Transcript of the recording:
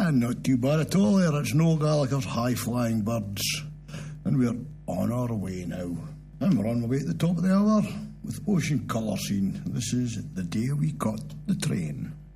Not too bad at all there. It's no Gallagher's high-flying birds. And we're on our way now. And we're on our way at the top of the hour with Ocean Colour Scene. This is The Day We Caught the Train.